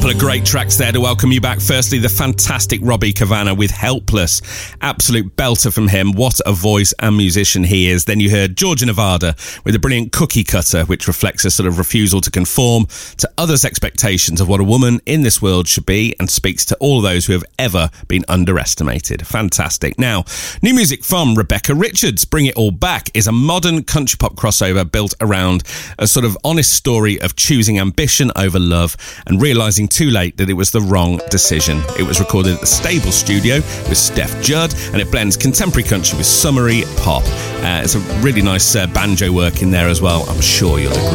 Couple of great tracks there to welcome you back. Firstly, the fantastic Robbie Cavanagh with Helpless. Absolute belter from him. What a voice and musician he is. Then you heard Georgia Nevada with a brilliant Cookie Cutter, which reflects a sort of refusal to conform to others' expectations of what a woman in this world should be, and speaks to all those who have ever been underestimated. Fantastic. Now, new music from Rebecca Richards. Bring It All Back is a modern country pop crossover built around a sort of honest story of choosing ambition over love and realising too late that it was the wrong decision. It was recorded at the Stable Studio with Steph Judd, and it blends contemporary country with summery pop. It's a really nice banjo work in there as well. I'm sure you'll agree.